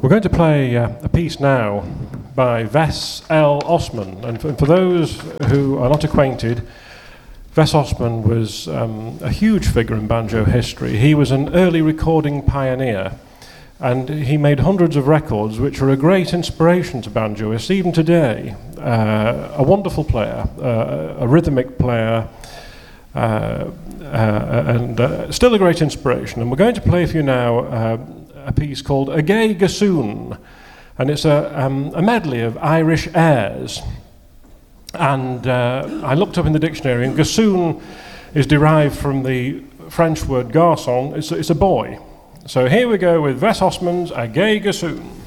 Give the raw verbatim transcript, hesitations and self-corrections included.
We're going to play uh, a piece now by Wes L. Osman, and for, for those who are not acquainted, Wes Osman was um, a huge figure in banjo history. He was an early recording pioneer, and he made hundreds of records which are a great inspiration to banjoists even today. Uh, a wonderful player, uh, a rhythmic player, uh, uh, and uh, still a great inspiration. And we're going to play for you now uh, a piece called A Gay Gossoon, and it's a, um, a medley of Irish airs. And uh, I looked up in the dictionary, and gossoon is derived from the French word garçon. It's, it's a boy. So here we go with Wes Osman's A Gay Gossoon.